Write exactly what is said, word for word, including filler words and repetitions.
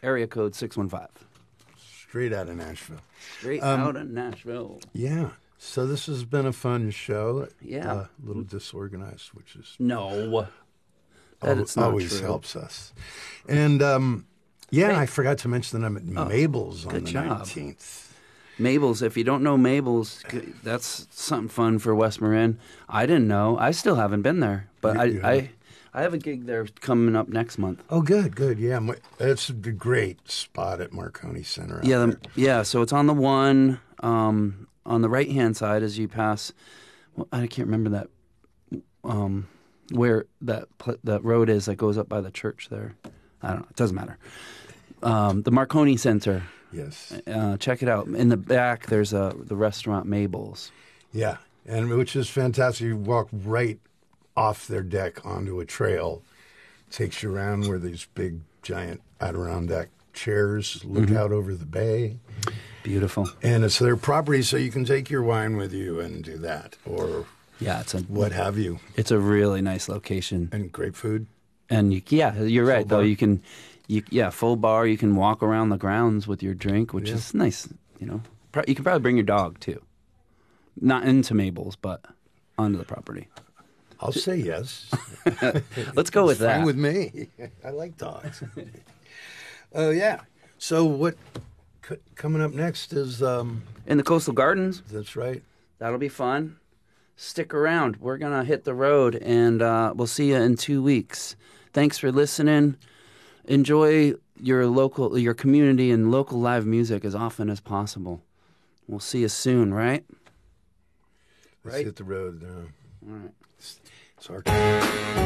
area code six one five. Straight out of Nashville. Straight Um, out of Nashville. Yeah. So this has been a fun show. Yeah. Uh, a little disorganized, which is No. That al- it's not always true. helps us. And um, yeah, Hey. I forgot to mention that I'm at Mabel's on good the job. nineteenth. Mabel's, if you don't know Mabel's, that's something fun for West Marin. I didn't know. I still haven't been there. But You- I, you I haven't? I have a gig there coming up next month. Oh, good, good. Yeah, my, it's a great spot at Marconi Center. out Yeah, there. the, yeah. So it's on the one um, on the right hand side as you pass. Well, I can't remember that um, where that pl- that road is that goes up by the church there. I don't know. It doesn't matter. Um, the Marconi Center. Yes. Uh, check it out. In the back, there's a the restaurant Mabel's. Yeah, and which is fantastic. You walk right off their deck onto a trail. Takes you around where these big, giant Adirondack chairs look Mm-hmm. out over the bay. Beautiful. And it's their property, so you can take your wine with you and do that, or Yeah, it's a what have you. it's a really nice location. And great food. And you, yeah, you're right. Full Though bar. you can, you yeah, full bar. You can walk around the grounds with your drink, which Yeah. is nice. You know, Pro- you can probably bring your dog too. Not into Mabel's, but onto the property. I'll say yes. Let's go with It's fine that. with me. I like dogs. Oh, yeah. So what c- coming up next is, um, In the Coastal Gardens, that's right. that'll be fun. Stick around. We're gonna hit the road, and uh, we'll see you in two weeks. Thanks for listening. Enjoy your local, your community, and local live music as often as possible. We'll see you soon, right? Let's Right. hit the road now. All right. It's our